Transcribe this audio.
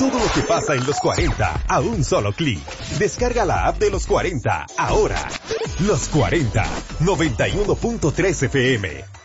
Todo lo que pasa en los 40 a un solo clic. Descarga la app de los 40 ahora. Los 40, 91.3 FM.